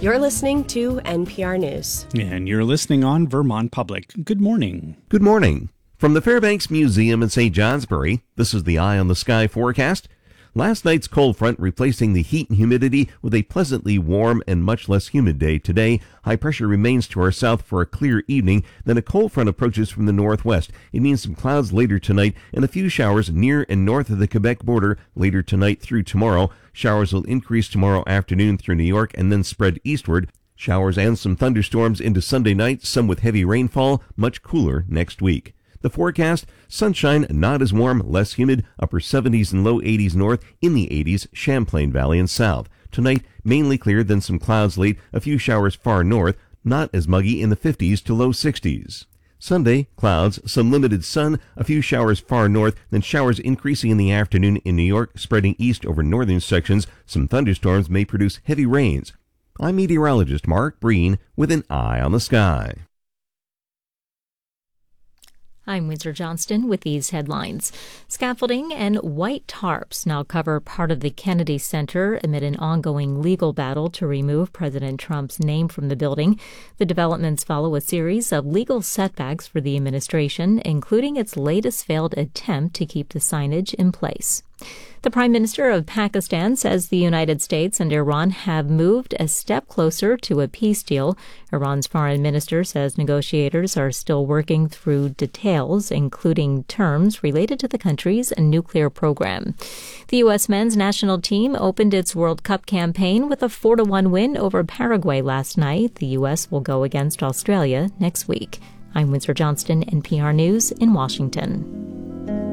You're listening to NPR News. And you're listening on Vermont Public. Good morning. Good morning. From the Fairbanks Museum in St. Johnsbury, this is the Eye on the Sky forecast. Last night's cold front replacing the heat and humidity with a pleasantly warm and much less humid day today. High pressure remains to our south for a clear evening. Then a cold front approaches from the northwest. It means some clouds later tonight and a few showers near and north of the Quebec border later tonight through tomorrow. Showers will increase tomorrow afternoon through New York and then spread eastward. Showers and some thunderstorms into Sunday night, some with heavy rainfall, much cooler next week. The forecast, sunshine, not as warm, less humid, upper 70s and low 80s north, in the 80s, Champlain Valley and south. Tonight, mainly clear, then some clouds late, a few showers far north, not as muggy in the 50s to low 60s. Sunday, clouds, some limited sun, a few showers far north, then showers increasing in the afternoon in New York, spreading east over northern sections. Some thunderstorms may produce heavy rains. I'm meteorologist Mark Breen with an Eye on the Sky. I'm Windsor Johnston with these headlines. Scaffolding and white tarps now cover part of the Kennedy Center amid an ongoing legal battle to remove President Trump's name from the building. The developments follow a series of legal setbacks for the administration, including its latest failed attempt to keep the signage in place. The Prime Minister of Pakistan says the United States and Iran have moved a step closer to a peace deal. Iran's foreign minister says negotiators are still working through details, including terms related to the country's nuclear program. The U.S. men's national team opened its World Cup campaign with a 4-1 win over Paraguay last night. The U.S. will go against Australia next week. I'm Windsor Johnston, NPR News in Washington.